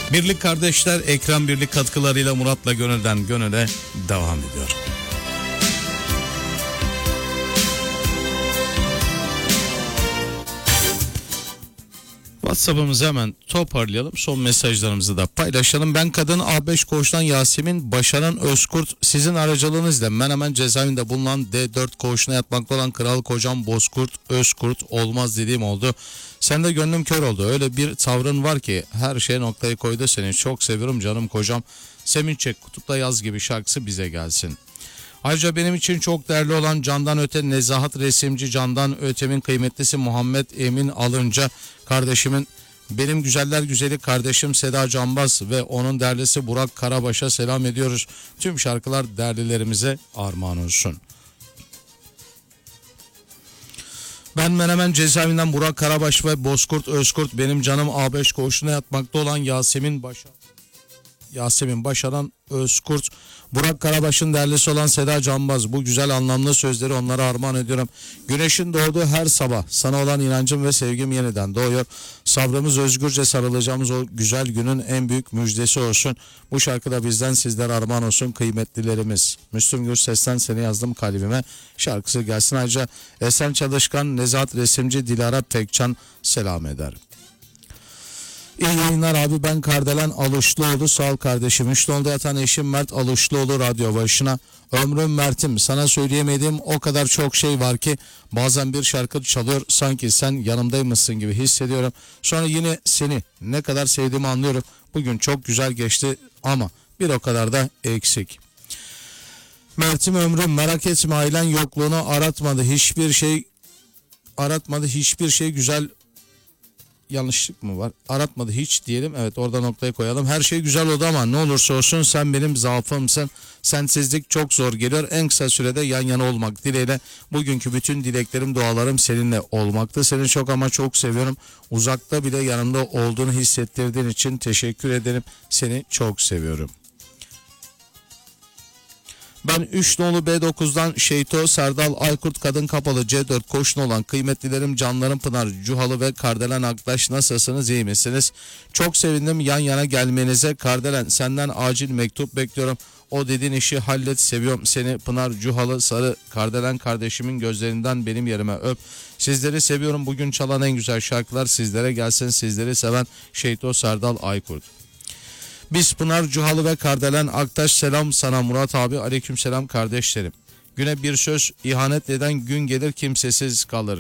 Birlik kardeşler Ekran Birlik katkılarıyla Murat'la Gönül'den Gönül'e devam ediyor. WhatsApp'ımızı hemen toparlayalım. Son mesajlarımızı da paylaşalım. Ben kadın A5 koğuştan Yasemin Başaran Özkurt. Sizin aracılığınızla Menemen cezaevinde bulunan D4 koğuşuna yatmakta olan Kral Kocam Bozkurt Özkurt olmaz dediğim oldu. Sen de gönlüm kör oldu. Öyle bir tavrın var ki her şeye noktayı koydu, seni çok seviyorum canım kocam. Semin Çek Kutup'ta Yaz Gibi şarkısı bize gelsin. Ayrıca benim için çok değerli olan Candan Öte Nezahat resimci Candan Öte'min kıymetlisi Muhammed Emin Alınca kardeşimin, benim güzeller güzeli kardeşim Seda Canbaz ve onun değerlisi Burak Karabaş'a selam ediyoruz. Tüm şarkılar değerlilerimize armağan olsun. Ben Menemen cezaevinden Burak Karabaş ve Bozkurt Özkurt, benim canım A5 koğuşuna yatmakta olan Yasemin Başaran Özkurt, Burak Karabaş'ın değerlisi olan Seda Canbaz, bu güzel anlamlı sözleri onlara armağan ediyorum. Güneşin doğduğu her sabah sana olan inancım ve sevgim yeniden doğuyor. Sabrımız özgürce sarılacağımız o güzel günün en büyük müjdesi olsun. Bu şarkı da bizden sizlere armağan olsun kıymetlilerimiz. Müslüm Gürses'ten Seni Yazdım Kalbime şarkısı gelsin. Ayrıca Esen Çalışkan, Nezahat resimci Dilara Pekcan selam eder. İyi yayınlar abi, ben Kardelen Aluşluoğlu, sağ ol kardeşim. Üçlüoğlu'da yatan eşim Mert Aluşluoğlu radyo başına. Ömrüm Mert'im, sana söyleyemediğim o kadar çok şey var ki bazen bir şarkı çalıyor sanki sen yanımdaymışsın gibi hissediyorum. Sonra yine seni ne kadar sevdiğimi anlıyorum. Bugün çok güzel geçti ama bir o kadar da eksik. Mert'im ömrüm, merak etme, ailen yokluğunu aratmadı hiçbir şey güzel. Yanlışlık mı var? Aratmadı hiç diyelim. Evet, orada noktayı koyalım. Her şey güzel oldu ama ne olursa olsun sen benim zaafımsın. Sensizlik çok zor geliyor. En kısa sürede yan yana olmak dileğiyle. Bugünkü bütün dileklerim, dualarım seninle olmaktı. Seni çok ama çok seviyorum. Uzakta bile yanımda olduğunu hissettirdiğin için teşekkür ederim. Seni çok seviyorum. Ben 3 nolu B9'dan Şeyto Serdal Aykurt Kadın Kapalı C4 koşun olan kıymetlilerim, canlarım Pınar Cuhalı ve Kardelen Aktaş, nasılsınız, iyi misiniz? Çok sevindim yan yana gelmenize. Kardelen, senden acil mektup bekliyorum. O dediğin işi hallet, seviyorum seni. Pınar Cuhalı Sarı, Kardelen kardeşimin gözlerinden benim yerime öp. Sizleri seviyorum. Bugün çalan en güzel şarkılar sizlere gelsin. Sizleri seven Şeyto Serdal Aykurt. Biz Pınar Cuhalı ve Kardelen Aktaş, selam sana Murat abi, aleyküm selam kardeşlerim. Güne bir söz, ihanet eden gün gelir kimsesiz kalır.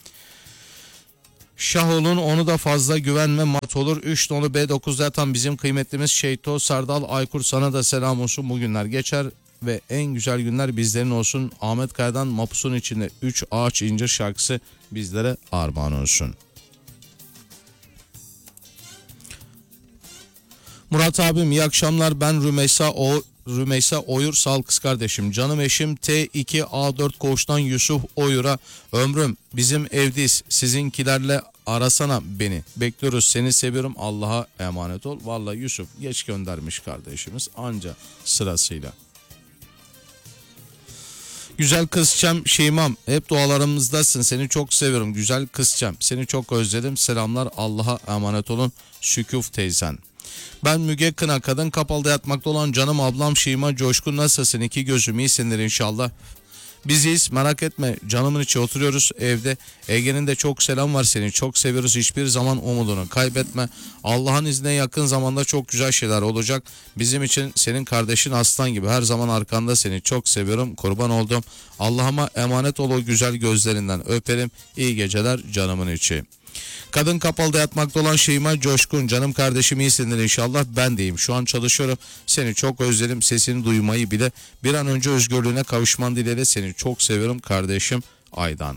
Şah olun, onu da fazla güvenme, mat olur. 3 nolu B9'da yatan bizim kıymetlimiz Şeyto Sardal Aykurt, sana da selam olsun. Bugünler geçer ve en güzel günler bizlerin olsun. Ahmet Kaya'dan Mapus'un içinde 3 ağaç incir şarkısı bizlere armağan olsun. Murat abim iyi akşamlar, ben Rümeysa Oyur, sağ ol kız kardeşim. Canım eşim T2A4 koğuştan Yusuf Oyur'a, ömrüm bizim evdeyiz, sizinkilerle arasana beni, bekliyoruz, seni seviyorum, Allah'a emanet ol. Vallahi Yusuf geç göndermiş kardeşimiz, anca sırasıyla. Güzel kızçam Şeymam, hep dualarımızdasın, seni çok seviyorum güzel kızçam, seni çok özledim, selamlar, Allah'a emanet olun Şükuf teyzen. Ben Müge Kına, Kadın Kapalı'da yatmakta olan canım ablam Şeyma Coşkun, nasılsın? İki gözüm iyisindir inşallah. Biziz, merak etme, canımın içi oturuyoruz evde. Ege'nin de çok selam var, seni çok seviyoruz, hiçbir zaman umudunu kaybetme. Allah'ın izniyle yakın zamanda çok güzel şeyler olacak. Bizim için senin kardeşin aslan gibi her zaman arkanda, seni çok seviyorum, kurban oldum. Allah'ıma emanet ol, o güzel gözlerinden öperim. İyi geceler canımın içi. Kadın Kapalı'da yatmakta olan Şeyma Coşkun, canım kardeşim iyisindir inşallah, ben deyim, şu an çalışıyorum, seni çok özledim, sesini duymayı bile, bir an önce özgürlüğüne kavuşman dileğiyle, seni çok seviyorum kardeşim Aydan.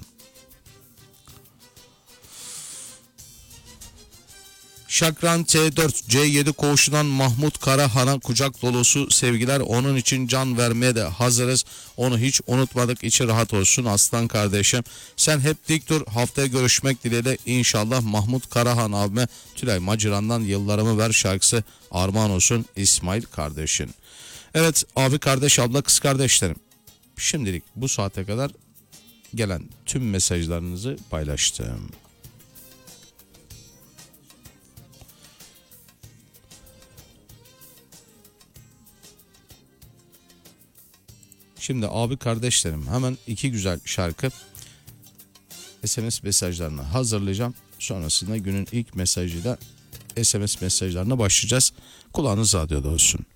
Şakran T4 C7 koğuşundan Mahmut Karahan'a kucak dolusu sevgiler, onun için can vermeye de hazırız, onu hiç unutmadık, içi rahat olsun aslan kardeşim, sen hep dik dur, haftaya görüşmek dileğiyle inşallah. Mahmut Karahan abime Tülay Maciran'dan Yıllarımı Ver şarkısı armağan olsun İsmail kardeşin. Evet abi, kardeş, abla, kız kardeşlerim, şimdilik bu saate kadar gelen tüm mesajlarınızı paylaştım. Şimdi abi kardeşlerim hemen iki güzel şarkı SMS mesajlarını hazırlayacağım. Sonrasında günün ilk mesajıyla SMS mesajlarına başlayacağız. Kulağınız radyoda olsun.